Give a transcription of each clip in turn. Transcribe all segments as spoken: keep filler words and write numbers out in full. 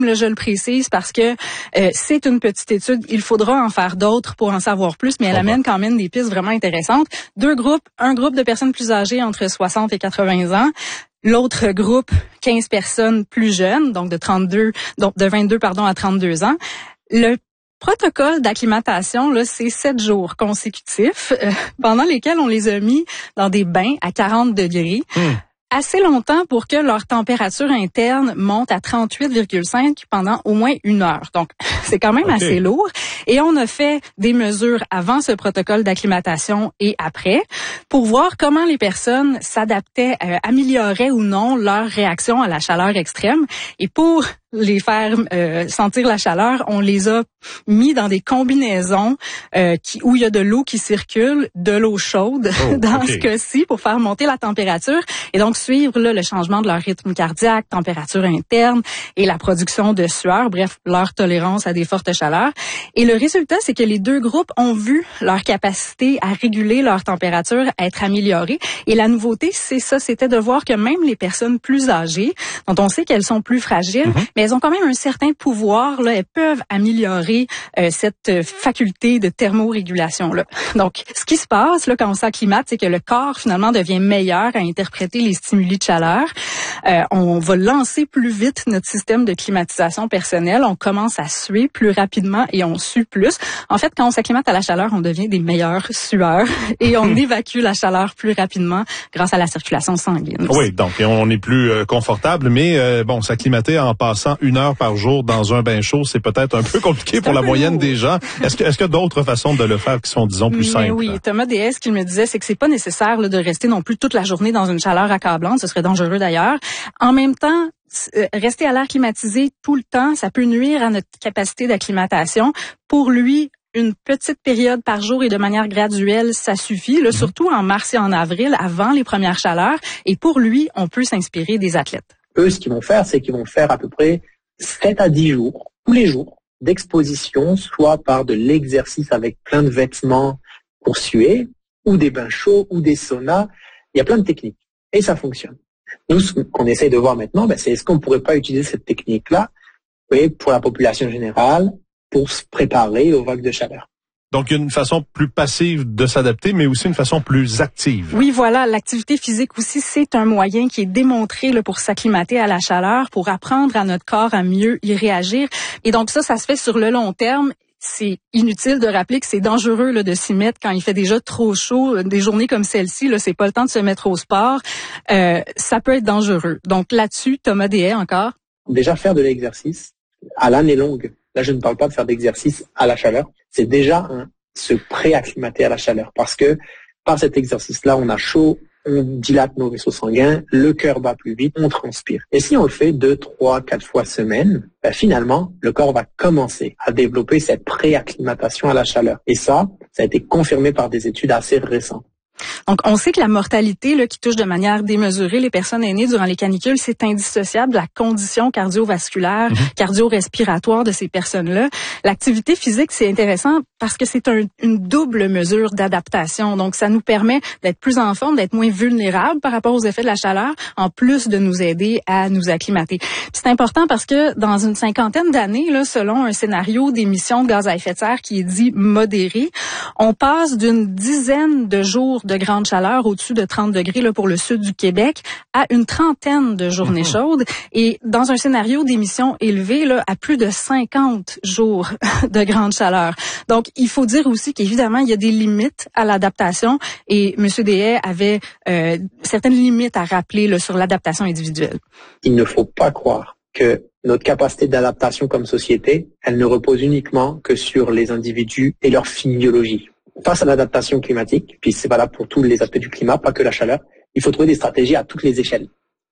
Là, je le précise parce que euh, c'est une petite étude. Il faudra en faire d'autres pour en savoir plus, mais elle amène quand même des pistes vraiment intéressantes. Deux groupes, un groupe de personnes plus âgées entre soixante et quatre-vingts ans. L'autre groupe, quinze personnes plus jeunes, donc de trente-deux, donc de vingt-deux pardon à trente-deux ans. Le protocole d'acclimatation, là, c'est sept jours consécutifs euh, pendant lesquels on les a mis dans des bains à quarante degrés. Mmh. Assez longtemps pour que leur température interne monte à trente-huit virgule cinq pendant au moins une heure. Donc, c'est quand même okay. assez lourd. Et on a fait des mesures avant ce protocole d'acclimatation et après pour voir comment les personnes s'adaptaient, euh, amélioraient ou non leur réaction à la chaleur extrême. Et pour les faire euh, sentir la chaleur, on les a mis dans des combinaisons euh, qui, où il y a de l'eau qui circule, de l'eau chaude oh, dans okay. ce cas-ci pour faire monter la température et donc suivre là, le changement de leur rythme cardiaque, température interne et la production de sueur, bref, leur tolérance à des fortes chaleurs. Et le résultat, c'est que les deux groupes ont vu leur capacité à réguler leur température être améliorée. Et la nouveauté, c'est ça, c'était de voir que même les personnes plus âgées, dont on sait qu'elles sont plus fragiles, mm-hmm. mais elles ont quand même un certain pouvoir, là, elles peuvent améliorer euh, cette faculté de thermorégulation là. Donc, ce qui se passe là quand on s'acclimate, c'est que le corps finalement devient meilleur à interpréter les stimuli de chaleur. Euh, on va lancer plus vite notre système de climatisation personnelle, on commence à suer plus rapidement et on sue plus. En fait, quand on s'acclimate à la chaleur, on devient des meilleurs sueurs et on évacue la chaleur plus rapidement grâce à la circulation sanguine. Oui, donc on est plus euh, confortable, mais euh, bon, s'acclimater en passant une heure par jour dans un bain chaud, c'est peut-être un peu compliqué c'est pour la moyenne lourd. Des gens. Est-ce que, est-ce qu'il y a d'autres façons de le faire qui sont, disons, plus Mais simples? Oui, Thomas D S, ce qu'il me disait, c'est que c'est pas nécessaire là, de rester non plus toute la journée dans une chaleur accablante. Ce serait dangereux d'ailleurs. En même temps, rester à l'air climatisé tout le temps, ça peut nuire à notre capacité d'acclimatation. Pour lui, une petite période par jour et de manière graduelle, ça suffit, là, mmh. surtout en mars et en avril, avant les premières chaleurs. Et pour lui, on peut s'inspirer des athlètes. Eux, ce qu'ils vont faire, c'est qu'ils vont faire à peu près sept à dix jours, tous les jours, d'exposition, soit par de l'exercice avec plein de vêtements pour suer, ou des bains chauds, ou des saunas. Il y a plein de techniques. Et ça fonctionne. Nous, ce qu'on essaye de voir maintenant, ben, c'est est-ce qu'on ne pourrait pas utiliser cette technique-là oui, pour la population générale, pour se préparer aux vagues de chaleur. Donc, il y a une façon plus passive de s'adapter, mais aussi une façon plus active. Oui, voilà. L'activité physique aussi, c'est un moyen qui est démontré là, pour s'acclimater à la chaleur, pour apprendre à notre corps à mieux y réagir. Et donc, ça, ça se fait sur le long terme. C'est inutile de rappeler que c'est dangereux là, de s'y mettre quand il fait déjà trop chaud. Des journées comme celle-ci, là, c'est pas le temps de se mettre au sport. Euh, ça peut être dangereux. Donc là-dessus, Thomas Deshaies encore. Déjà faire de l'exercice à l'année longue. Là, je ne parle pas de faire d'exercice à la chaleur. C'est déjà hein, se pré-acclimater à la chaleur. Parce que par cet exercice-là, on a chaud, on dilate nos vaisseaux sanguins, le cœur bat plus vite, on transpire. Et si on le fait deux, trois, quatre fois semaine, ben finalement, le corps va commencer à développer cette pré-acclimatation à la chaleur. Et ça, ça a été confirmé par des études assez récentes. Donc, on sait que la mortalité là, qui touche de manière démesurée les personnes aînées durant les canicules, c'est indissociable de la condition cardiovasculaire, mm-hmm. cardio-respiratoire de ces personnes-là. L'activité physique, c'est intéressant parce que c'est un, une double mesure d'adaptation. Donc, ça nous permet d'être plus en forme, d'être moins vulnérables par rapport aux effets de la chaleur, en plus de nous aider à nous acclimater. Puis c'est important parce que dans une cinquantaine d'années, là, selon un scénario d'émissions de gaz à effet de serre qui est dit modéré, on passe d'une dizaine de jours de grande chaleur au-dessus de trente degrés là, pour le sud du Québec à une trentaine de journées mmh. chaudes et dans un scénario d'émissions élevées là, à plus de cinquante jours de grande chaleur. Donc, il faut dire aussi qu'évidemment, il y a des limites à l'adaptation et M. Deshaies avait euh, certaines limites à rappeler là, sur l'adaptation individuelle. Il ne faut pas croire que notre capacité d'adaptation comme société, elle ne repose uniquement que sur les individus et leur physiologie. Face à l'adaptation climatique, puis c'est valable pour tous les aspects du climat, pas que la chaleur, il faut trouver des stratégies à toutes les échelles.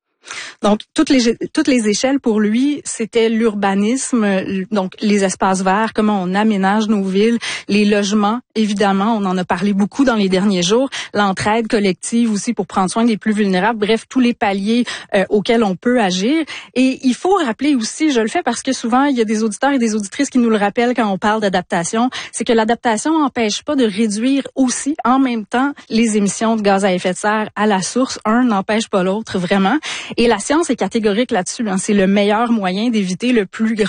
Donc, toutes les toutes les échelles pour lui, c'était l'urbanisme, donc les espaces verts, comment on aménage nos villes, les logements, évidemment, on en a parlé beaucoup dans les derniers jours, l'entraide collective aussi pour prendre soin des plus vulnérables, bref, tous les paliers euh, auxquels on peut agir. Et il faut rappeler aussi, je le fais parce que souvent, il y a des auditeurs et des auditrices qui nous le rappellent quand on parle d'adaptation, c'est que l'adaptation n'empêche pas de réduire aussi, en même temps, les émissions de gaz à effet de serre à la source. Un n'empêche pas l'autre, vraiment. Et la science est catégorique là-dessus. Hein. C'est le meilleur moyen d'éviter le plus